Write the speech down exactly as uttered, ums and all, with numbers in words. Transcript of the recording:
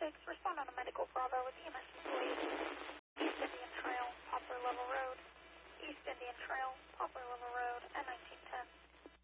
six, respond on a medical Bravo with E M S employee.